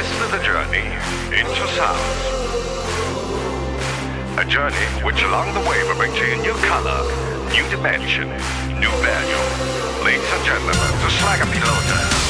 Listen to the journey into sound. A journey which along the way will bring to you new color, new dimension, new value. Ladies and gentlemen, the Slag and Pilote.